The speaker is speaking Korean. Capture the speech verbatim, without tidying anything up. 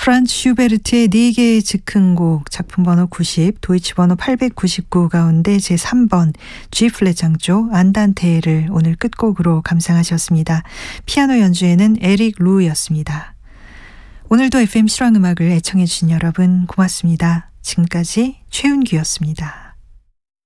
프란츠 슈베르트의 네 개의 즉흥곡 작품 번호 구십, 도이치 번호 팔백구십구 가운데 제삼 번 G 플랫 장조 안단테를 오늘 끝곡으로 감상하셨습니다. 피아노 연주에는 에릭 루였습니다. 오늘도 에프엠 실황음악을 애청해 주신 여러분 고맙습니다. 지금까지 최은규였습니다.